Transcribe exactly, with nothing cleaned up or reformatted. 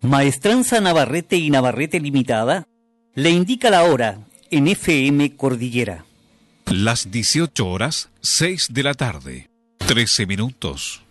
Maestranza Navarrete y Navarrete Limitada le indica la hora en F M Cordillera. Las dieciocho horas, seis de la tarde, trece minutos.